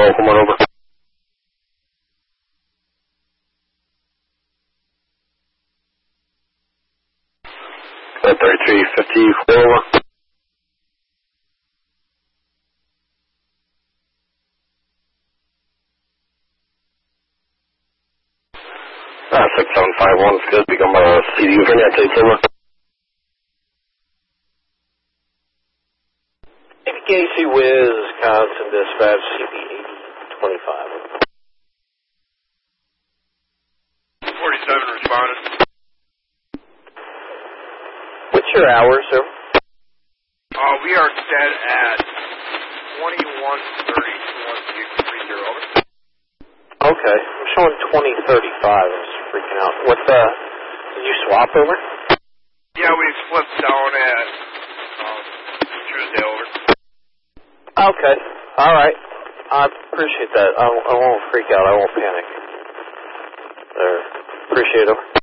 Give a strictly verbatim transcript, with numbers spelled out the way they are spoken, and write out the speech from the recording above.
come on over. thirty-three fifty-four over. Uh, six seven five one is good. Become a C D for net takes over. Casey Wiz, Wisconsin Dispatch, C B eighty twenty-five. forty-seven responded. What's your hour, sir? Uh, we are set at twenty-one thirty to one six three zero. Okay, I'm showing twenty thirty-five. I was freaking out. What the? Did you swap over? Yeah, we flipped down at um, Tuesday over. Okay, all right. I appreciate that. I, I won't freak out. I won't panic. There. Appreciate it.